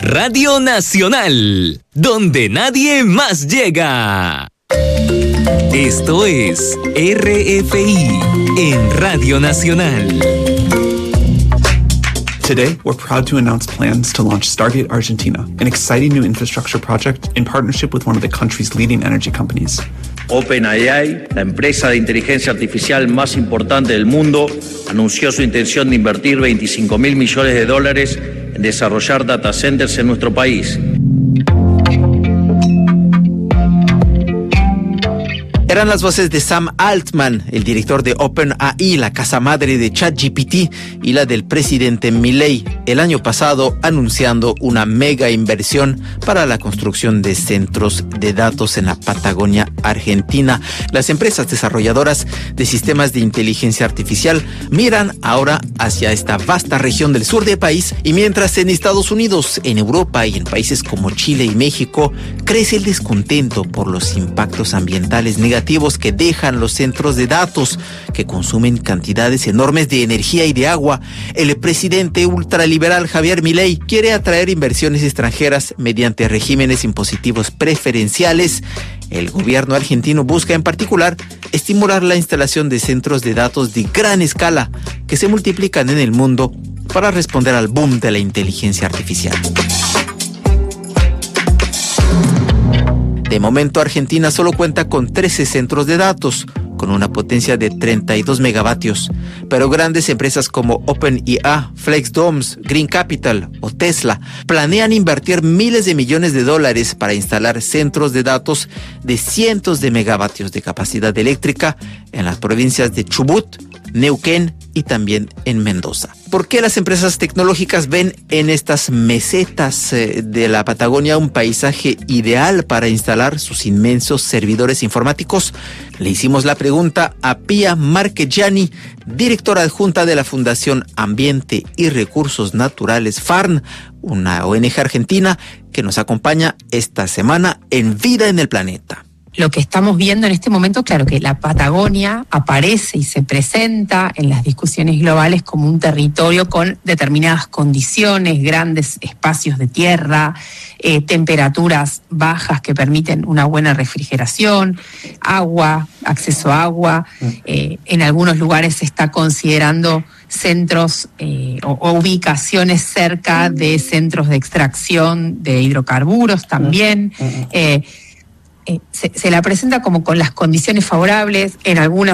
Radio Nacional, donde nadie más llega. Esto es RFI en Radio Nacional. Today, we're proud to announce plans to launch Stargate Argentina, an exciting new infrastructure project in partnership with one of the country's leading energy companies. OpenAI, la empresa de inteligencia artificial más importante del mundo, anunció su intención de invertir $25.000 millones en desarrollar data centers en nuestro país. Eran las voces de Sam Altman, el director de OpenAI, la casa madre de ChatGPT, y la del presidente Milei, el año pasado anunciando una mega inversión para la construcción de centros de datos en la Patagonia Argentina. Las empresas desarrolladoras de sistemas de inteligencia artificial miran ahora hacia esta vasta región del sur del país, y mientras en Estados Unidos, en Europa y en países como Chile y México crece el descontento por los impactos ambientales negativos que dejan los centros de datos, que consumen cantidades enormes de energía y de agua, el presidente ultraliberal Javier Milei quiere atraer inversiones extranjeras mediante regímenes impositivos preferenciales. El gobierno argentino busca en particular estimular la instalación de centros de datos de gran escala que se multiplican en el mundo para responder al boom de la inteligencia artificial. De momento, Argentina solo cuenta con 13 centros de datos, con una potencia de 32 megavatios. Pero grandes empresas como OpenAI, FlexDomes, Green Capital o Tesla planean invertir miles de millones de dólares para instalar centros de datos de cientos de megavatios de capacidad eléctrica en las provincias de Chubut, Neuquén y también en Mendoza. ¿Por qué las empresas tecnológicas ven en estas mesetas de la Patagonia un paisaje ideal para instalar sus inmensos servidores informáticos? Le hicimos la pregunta a Pia Marchegiani, directora adjunta de la Fundación Ambiente y Recursos Naturales FARN, una ONG argentina que nos acompaña esta semana en Vida en el Planeta. Lo que estamos viendo en este momento, claro que la Patagonia aparece y se presenta en las discusiones globales como un territorio con determinadas condiciones, grandes espacios de tierra, temperaturas bajas que permiten una buena refrigeración, agua, acceso a agua. En algunos lugares se está considerando centros o ubicaciones cerca de centros de extracción de hidrocarburos también. Se la presenta como con las condiciones favorables, en algunas